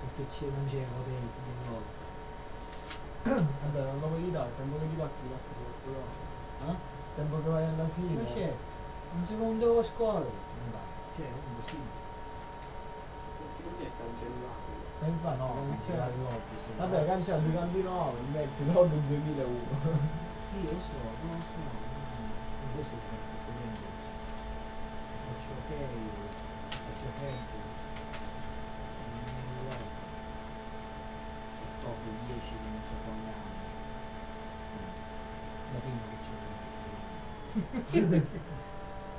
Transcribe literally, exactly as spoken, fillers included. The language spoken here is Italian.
che non c'ero dentro di nuovo. Vabbè, non lo voglio dare, tempo che ti parti basta però. Eh? Tempo che vai alla Ma fine. c'è, un secondo a scuola. Non va. C'è, un così. Perché è cancellato? E infatti No, non c'è. cancellare l'hobby. Se Vabbè, no. cancelli, cambi nuovo, metti l'hobby duemilauno. Sì, lo so, non lo so. No. Questo è tutto bene. Faccio ok, faccio tempo. Ottobre dieci, non so quando anni. Da prima che c'è.